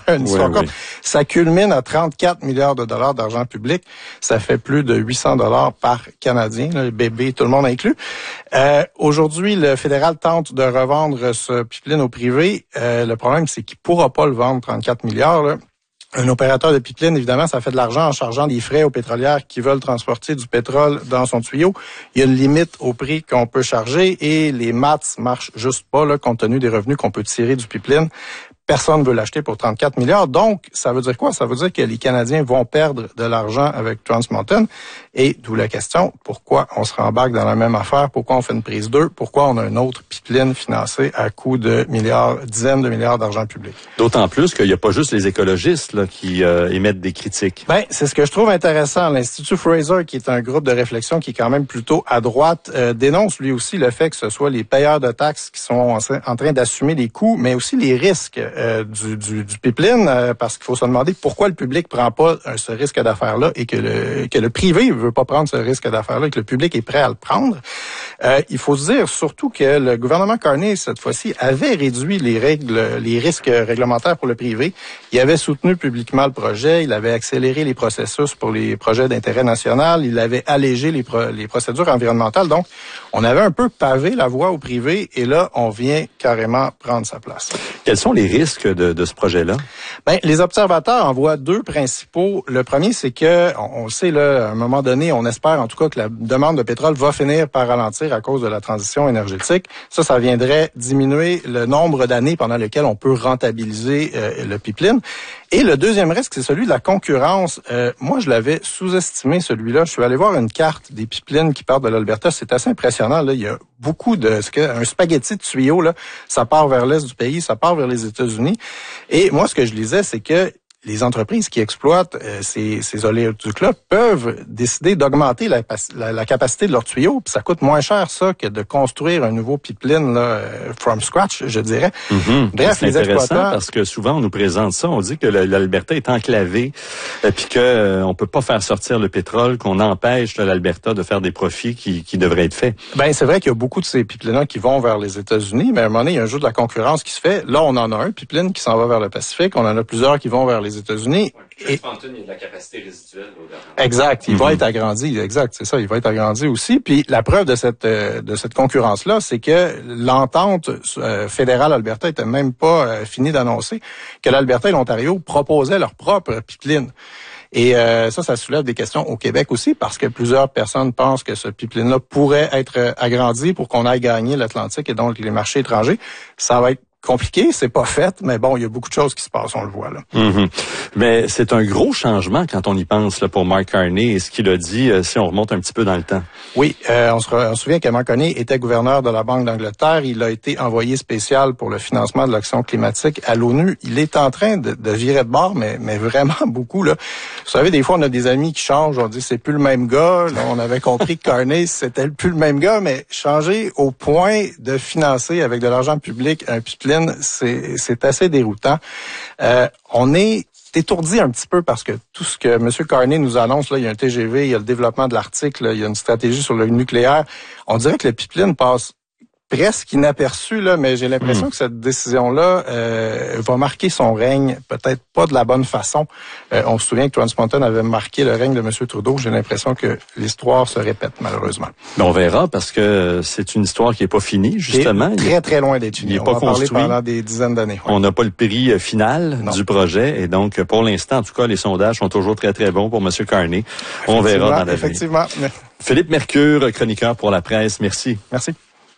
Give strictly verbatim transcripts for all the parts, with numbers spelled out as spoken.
une histoire oui, courte. oui. Ça culmine à trente-quatre milliards de dollars d'argent public. Ça fait plus de huit cents dollars par Canadien, là, les bébés, tout le monde inclus. Euh, aujourd'hui, le fédéral tente de revendre ce pipeline au privé. Euh, le problème, c'est qu'il pourra pas le vendre, trente-quatre milliards, là. Un opérateur de pipeline, évidemment, ça fait de l'argent en chargeant des frais aux pétrolières qui veulent transporter du pétrole dans son tuyau. Il y a une limite au prix qu'on peut charger et les maths marchent juste pas, là, compte tenu des revenus qu'on peut tirer du pipeline. Personne ne veut l'acheter pour trente-quatre milliards. Donc, ça veut dire quoi? Ça veut dire que les Canadiens vont perdre de l'argent avec Trans Mountain. Et d'où la question, pourquoi on se rembarque dans la même affaire? Pourquoi on fait une prise deux? Pourquoi on a un autre pipeline financé à coût de milliards, dizaines de milliards d'argent public? D'autant plus qu'il n'y a pas juste les écologistes là, qui euh, émettent des critiques. Ben, c'est ce que je trouve intéressant. L'Institut Fraser, qui est un groupe de réflexion qui est quand même plutôt à droite, euh, dénonce lui aussi le fait que ce soit les payeurs de taxes qui sont en, en train d'assumer les coûts, mais aussi les risques euh, du, du, du pipeline, euh, parce qu'il faut se demander pourquoi le public prend pas euh, ce risque d'affaires-là et que le, que le privé veut pas prendre ce risque d'affaires-là et que le public est prêt à le prendre. Euh, il faut se dire surtout que le gouvernement Carney, cette fois-ci, avait réduit les règles, les risques réglementaires pour le privé. Il avait soutenu publiquement le projet, il avait accéléré les processus pour les projets d'intérêt national, il avait allégé les, pro, les procédures environnementales. Donc, on avait un peu pavé la voie au privé et là, on vient carrément prendre sa place. Quels sont les risques de, de ce projet-là? Ben, les observateurs en voient deux principaux. Le premier, c'est que, on, on le sait, là, à un moment donné, on espère en tout cas que la demande de pétrole va finir par ralentir à cause de la transition énergétique. Ça, ça viendrait diminuer le nombre d'années pendant lesquelles on peut rentabiliser euh, le pipeline. Et le deuxième risque, c'est celui de la concurrence. Euh, moi, je l'avais sous-estimé, celui-là. Je suis allé voir une carte des pipelines qui partent de l'Alberta. C'est assez impressionnant. Là, il y a beaucoup de... Ce que, un spaghetti de tuyaux, là, ça part vers l'est du pays, ça part vers les États-Unis. Et moi, ce que je lisais, c'est que les entreprises qui exploitent euh, ces, ces oléoducs-là peuvent décider d'augmenter la, la, la capacité de leurs tuyaux, puis ça coûte moins cher, ça, que de construire un nouveau pipeline là, euh, from scratch, je dirais. Mm-hmm. Bref, c'est les intéressant exploitants... parce que souvent, on nous présente ça, on dit que l'Alberta est enclavée, euh, puis qu'on euh, ne peut pas faire sortir le pétrole, qu'on empêche l'Alberta de faire des profits qui, qui devraient être faits. Ben c'est vrai qu'il y a beaucoup de ces pipelines qui vont vers les États-Unis, mais à un moment donné, il y a un jeu de la concurrence qui se fait. Là, on en a un pipeline qui s'en va vers le Pacifique, on en a plusieurs qui vont vers les États-Unis. Ouais, et... il y a de la capacité résiduelle. Là, exact, il mm-hmm. va être agrandi, exact, c'est ça, il va être agrandi aussi. Puis la preuve de cette euh, de cette concurrence-là, c'est que l'entente euh, fédérale Alberta était même pas euh, finie d'annoncer que l'Alberta et l'Ontario proposaient leur propre pipeline. Et euh, ça, ça soulève des questions au Québec aussi, parce que plusieurs personnes pensent que ce pipeline-là pourrait être agrandi pour qu'on aille gagner l'Atlantique et donc les marchés étrangers. Ça va être compliqué, c'est pas fait, mais bon, il y a beaucoup de choses qui se passent, on le voit là. Mm-hmm. Mais c'est un gros changement quand on y pense là, pour Mark Carney et ce qu'il a dit euh, si on remonte un petit peu dans le temps. Oui, euh, on, se re, on se souvient que Mark Carney était gouverneur de la Banque d'Angleterre. Il a été envoyé spécial pour le financement de l'action climatique à l'ONU. Il est en train de, de virer de bord, mais, mais vraiment beaucoup là. Vous savez, des fois, on a des amis qui changent, on dit c'est plus le même gars. Là, on avait compris que Carney, c'était plus le même gars, mais changer au point de financer avec de l'argent public un pipeline, c'est, c'est assez déroutant. Euh, on est étourdi un petit peu parce que tout ce que M. Carney nous annonce, là, il y a un T G V, il y a le développement de l'Arctique, là, il y a une stratégie sur le nucléaire. On dirait que le pipeline passe presque inaperçu, là, mais j'ai l'impression mmh. que cette décision-là euh, va marquer son règne, peut-être pas de la bonne façon. Euh, on se souvient que Trans Mountain avait marqué le règne de M. Trudeau. J'ai l'impression que l'histoire se répète, malheureusement. Mais on verra, parce que c'est une histoire qui est pas finie, justement. Et très, très loin d'être finie. Il est on pas va en parler construit. pendant des dizaines d'années. Ouais. On n'a pas le prix final non. du projet, et donc, pour l'instant, en tout cas, les sondages sont toujours très, très bons pour M. Carney. On verra dans l'avenir. Effectivement. Philippe Mercure, chroniqueur pour la presse. Merci. Merci.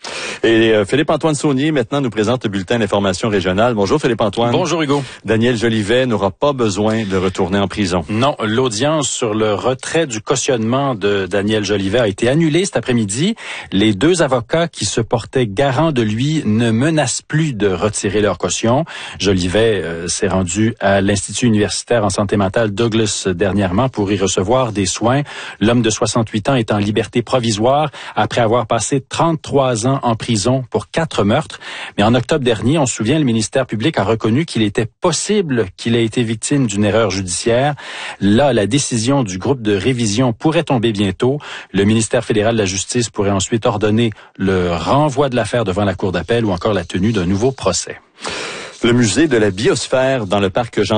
Et euh, Philippe-Antoine Saunier, maintenant, nous présente le bulletin d'information régionale. Bonjour Philippe-Antoine. Bonjour Hugo. Daniel Jolivet n'aura pas besoin de retourner en prison. Non, l'audience sur le retrait du cautionnement de Daniel Jolivet a été annulée cet après-midi. Les deux avocats qui se portaient garant de lui ne menacent plus de retirer leur caution. Jolivet euh, s'est rendu à l'Institut universitaire en santé mentale Douglas dernièrement pour y recevoir des soins. L'homme de soixante-huit ans est en liberté provisoire après avoir passé trente-trois ans en prison pour quatre meurtres. Mais en octobre dernier, on se souvient, le ministère public a reconnu qu'il était possible qu'il ait été victime d'une erreur judiciaire. Là, la décision du groupe de révision pourrait tomber bientôt. Le ministère fédéral de la Justice pourrait ensuite ordonner le renvoi de l'affaire devant la Cour d'appel ou encore la tenue d'un nouveau procès. Le musée de la biosphère dans le parc Jean